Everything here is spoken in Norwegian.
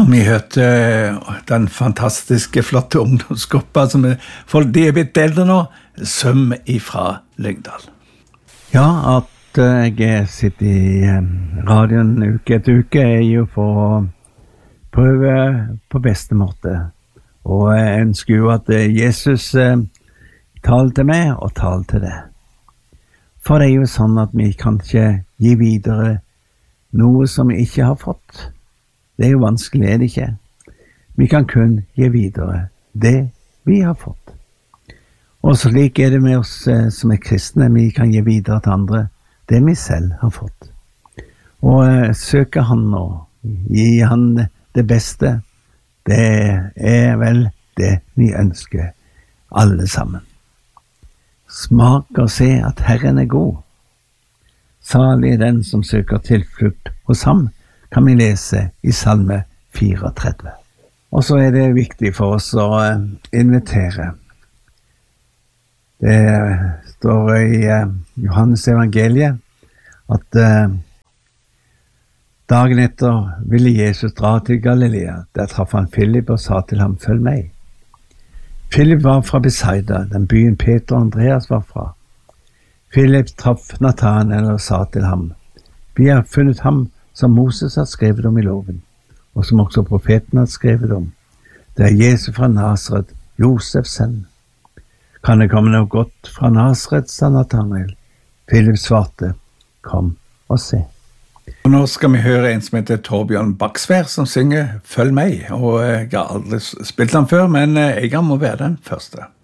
Vi hørte den fantastiske, flotte ungdomsgruppa som de blitt eldre nå, Søm ifra Lyngdal. Ja, at jeg sitter i radioen uke etter uke jo for å prøve på beste måte. Og jeg ønsker jo at Jesus taler til meg og taler til deg. For det jo sånn at vi kan ikke gi videre noe som vi ikke har fått. Det jo vanskelig, det ikke? Vi kan kun gi videre det vi har fått. Og slik det med oss som kristne, vi kan gi videre til andre det vi selv har fått. Og søke han nå, gi han det beste, det vel det vi ønsker alle sammen. Smak og se at Herren god. Salig den som søker tilflukt hos ham, kan vi lese i Salme 34. Og så det viktig for oss å invitere. Det står i Johannes evangeliet at dagen etter ville Jesus dra til Galilea. Der traff han Philip og sa til ham, følg meg. Philip var fra Besaida, den byen Peter og Andreas var fra. Philip traff Nathanael og sa til ham, vi har funnet ham som Moses har skrevet om i loven, og som også profeten har skrevet om. Det Jesus fra Nasaret, Josefs sønn. Kan det komme noe godt fra Nasaret, sa Nathanael. Philip svarte, kom og se. Og nå skal vi høre en som heter Torbjørn Baksvær, som synger Følg meg. Og jeg har aldri spilt den før, men jeg må være den første.